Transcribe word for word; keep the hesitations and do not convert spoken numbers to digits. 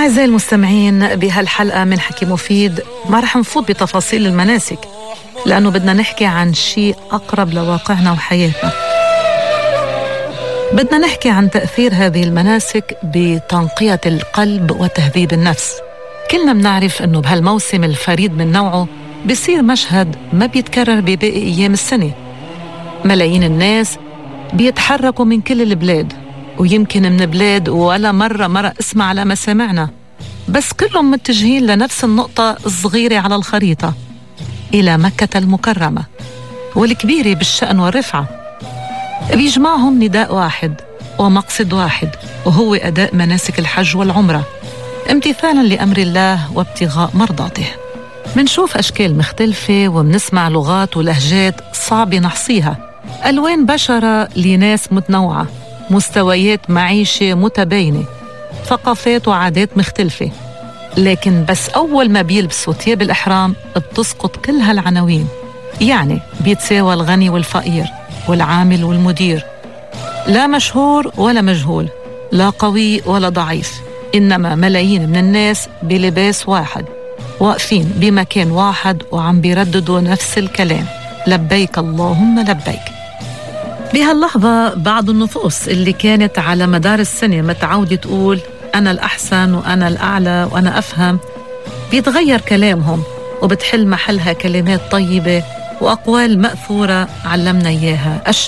أعزائي المستمعين، بهالحلقة من حكي مفيد ما رح نفوت بتفاصيل المناسك، لأنه بدنا نحكي عن شيء أقرب لواقعنا وحياتنا. بدنا نحكي عن تأثير هذه المناسك بتنقية القلب وتهذيب النفس. كلنا بنعرف أنه بهالموسم الفريد من نوعه بيصير مشهد ما بيتكرر بباقي أيام السنة. ملايين الناس بيتحركوا من كل البلاد، ويمكن من بلاد ولا مرة مرة اسمع على ما سمعنا، بس كلهم متجهين لنفس النقطة الصغيرة على الخريطة، إلى مكة المكرمة والكبيرة بالشأن والرفعة. بيجمعهم نداء واحد ومقصد واحد، وهو أداء مناسك الحج والعمرة امتثالاً لأمر الله وابتغاء مرضاته. منشوف أشكال مختلفة ومنسمع لغات ولهجات صعب نحصيها، ألوان بشرة لناس متنوعة، مستويات معيشة متباينة، ثقافات وعادات مختلفة. لكن بس أول ما بيلبسوا ثياب الإحرام بتسقط كل هالعناوين، يعني بيتساوى الغني والفقير والعامل والمدير، لا مشهور ولا مجهول، لا قوي ولا ضعيف، إنما ملايين من الناس بلباس واحد واقفين بمكان واحد وعم بيرددوا نفس الكلام: لبيك اللهم لبيك. بهاللحظة بعض النفوس اللي كانت على مدار السنة متعودة تقول أنا الأحسن وأنا الأعلى وأنا أفهم، بيتغير كلامهم وبتحل محلها كلمات طيبة وأقوال مأثورة علمنا إياها